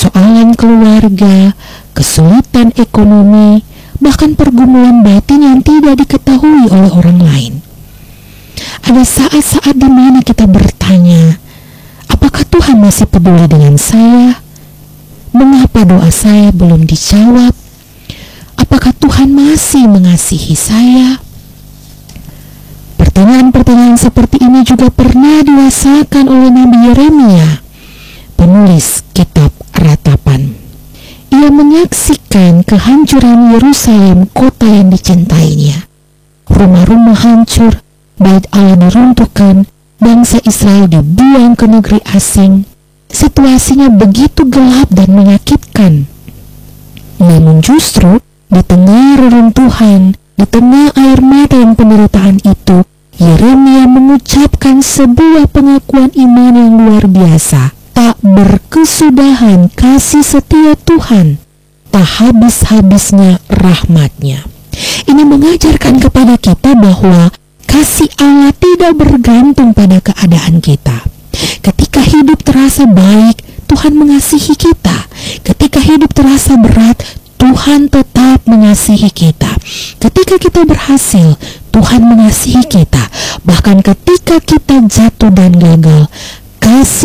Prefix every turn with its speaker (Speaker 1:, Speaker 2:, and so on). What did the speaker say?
Speaker 1: persoalan keluarga, kesulitan ekonomi, bahkan pergumulan batin yang tidak diketahui oleh orang lain. Ada saat-saat di mana kita bertanya, apakah Tuhan masih peduli dengan saya? Mengapa doa saya belum dijawab? Apakah Tuhan masih mengasihi saya? Pertanyaan-pertanyaan seperti ini juga pernah dirasakan oleh Nabi Yeremia, penulis kitab Ratapan. Ia menyaksikan kehancuran Yerusalem, kota yang dicintainya. Rumah-rumah hancur, bait Allah diruntuhkan, bangsa Israel dibuang ke negeri asing. Situasinya begitu gelap dan menyakitkan. Namun justru di tengah reruntuhan, di tengah air mata dan penderitaan itu, Yeremia mengucapkan sebuah pengakuan iman yang luar biasa. Tak berkesudahan kasih setia Tuhan, tak habis-habisnya rahmat-Nya. Ini mengajarkan kepada kita bahwa kasih Allah tidak bergantung pada keadaan kita. Ketika hidup terasa baik, Tuhan mengasihi kita. Ketika hidup terasa berat, Tuhan tetap mengasihi kita. Ketika kita berhasil, Tuhan mengasihi kita. Bahkan ketika kita jatuh dan gagal, kasih